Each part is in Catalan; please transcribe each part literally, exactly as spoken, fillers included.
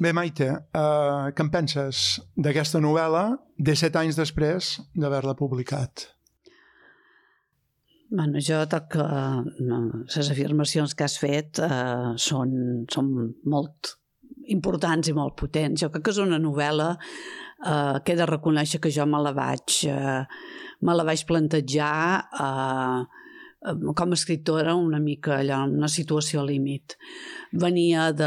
Bé, Maite, uh, què en penses d'aquesta novel·la disset anys després d'haver-la publicat? Bueno, jo crec que les afirmacions que has fet uh, són, són molt importants i molt potents. Jo crec que és una novel·la uh, que he de reconèixer que jo me la vaig, uh, me la vaig plantejar uh, com a escriptora una mica allà, en una situació límit. Venia de...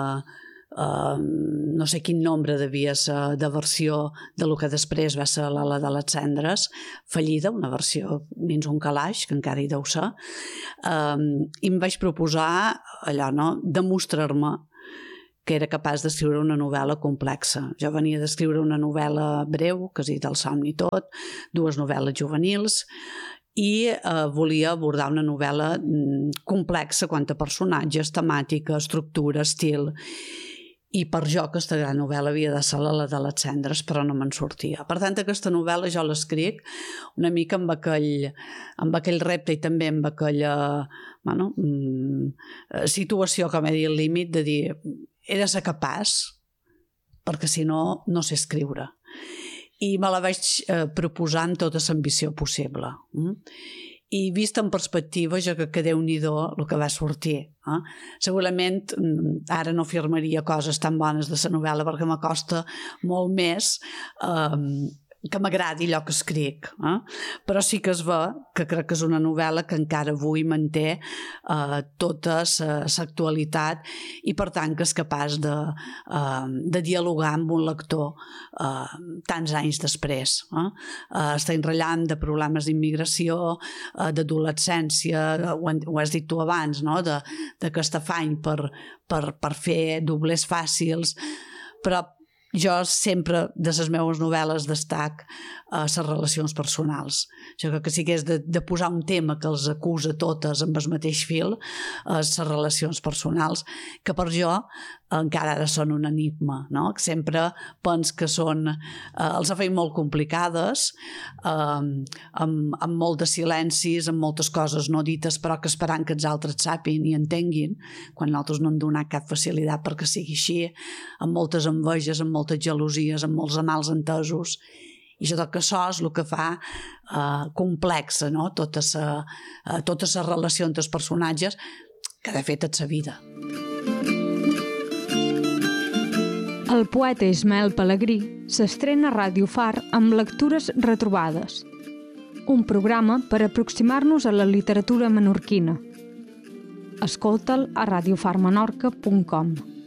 Uh, no sé quin nombre devia ser de versió de lo que després va ser l'Ala de les Cendres, fallida, una versió dins un calaix, que encara hi deu ser, uh, i em vaig proposar allò, no?, demostrar-me que era capaç d'escriure una novel·la complexa. Jo venia d'escriure una novel·la breu, quasi del somni tot, dues novel·les juvenils, i eh, volia abordar una novel·la complexa quant a personatges, temàtica, estructura, estil. I per jo aquesta gran novel·la havia de ser la de les Cendres, però no me'n sortia. Per tant, aquesta novel·la jo l'escric una mica amb aquell, amb aquell repte i també amb aquella bueno, situació, com he dit, al límit, de dir, he de ser capaç, perquè si no, no sé escriure. I me la vaig eh, proposar amb tota l'ambició possible. Mm? I vist en perspectiva, jo crec que Déu-n'hi-do el que va sortir. Eh? Segurament ara no afirmaria coses tan bones de la novel·la perquè m'acosta molt més eh, que m'agradi allò que escric. Eh? Però sí que es ve que crec que és una novel·la que encara avui manté eh, tota l'actualitat i per tant que és capaç de, eh, de dialogar amb un lector eh, tants anys després. Eh? Eh, està enratllant de problemes d'immigració, eh, d'adolescència, ho, ho has dit tu abans, no? d'aquest afany per, per, per fer doblers fàcils, però jo sempre de les meves novel·les destac a les relacions personals. Jo crec que si hagués de, de posar un tema que els acusa totes amb el mateix fil, les relacions personals, que per jo encara ara són un enigma, no? Que sempre pens que són, eh, els ha fet molt complicades, eh, amb, amb molt de silencis, amb moltes coses no dites, però que esperant que els altres sàpiguen i entenguin, quan nosaltres no hem donat cap facilitat perquè sigui així, amb moltes enveges, amb moltes gelosies, amb molts mals entesos. I jo crec que això és el que fa eh, complexa, no? Tota sa, eh, totes les relacions dels personatges, que de fet és la vida. El poeta Ismael Pelegrí s'estrena a Ràdio Far amb Lectures retrobades, un programa per aproximar-nos a la literatura menorquina. Escolta'l a radiofar menorca punt com.